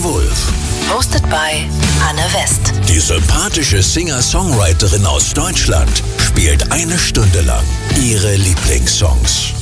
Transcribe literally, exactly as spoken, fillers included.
Wolf. Hosted by Anne West. Die sympathische Singer-Songwriterin aus Deutschland spielt eine Stunde lang ihre Lieblingssongs.